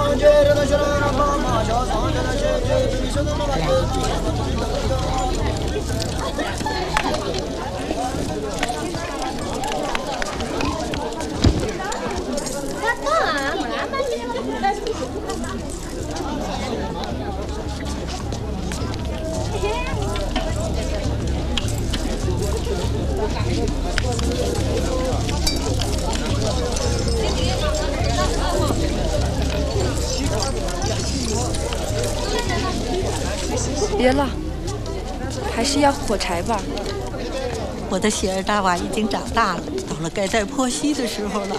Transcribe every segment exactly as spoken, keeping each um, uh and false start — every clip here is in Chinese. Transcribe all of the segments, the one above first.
别了，还是要火柴吧。 我的喜儿大娃已经长大了，到了该带婆媳的时候了。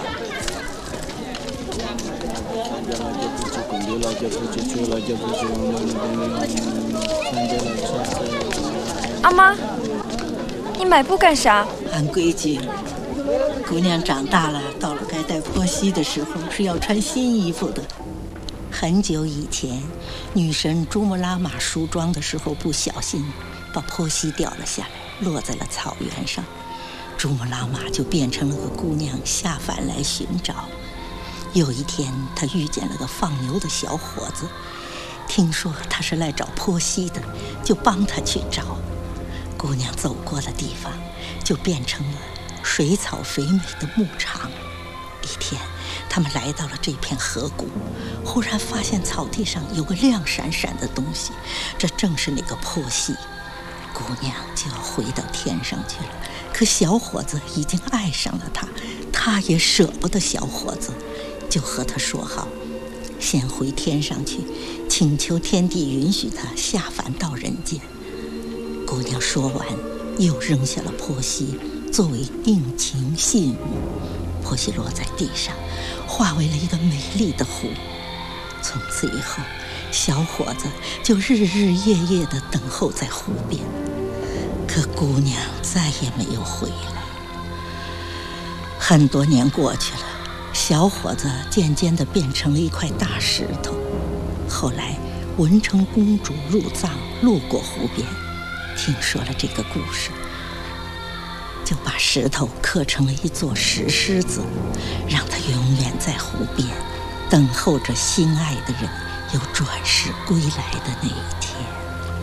阿妈，你买布干啥？ 按规矩，姑娘长大了，到了该带婆媳的时候，是要穿新衣服的。很久以前，女神珠穆朗玛梳妆的时候，不小心把婆媳掉了下来，落在了草原上。珠穆朗玛就变成了个姑娘，下凡来寻找。有一天，她遇见了个放牛的小伙子，听说他是来找婆媳的，就帮他去找。姑娘走过的地方，就变成了水草肥美的牧场。一天，他们来到了这片河谷，忽然发现草地上有个亮闪闪的东西，这正是那个婆媳。姑娘就要回到天上去了，可小伙子已经爱上了她，她也舍不得小伙子，就和他说好，先回天上去，请求天帝允许他下凡到人间。姑娘说完，又扔下了婆媳作为定情信物。婆媳落在地上，化为了一个美丽的湖。从此以后，小伙子就日日夜夜地等候在湖边，可姑娘再也没有回来。很多年过去了，小伙子渐渐地变成了一块大石头。后来，文成公主入藏，路过湖边，听说了这个故事，就把石头刻成了一座石狮子，让他永远在湖边，等候着心爱的人有转世归来的那一天。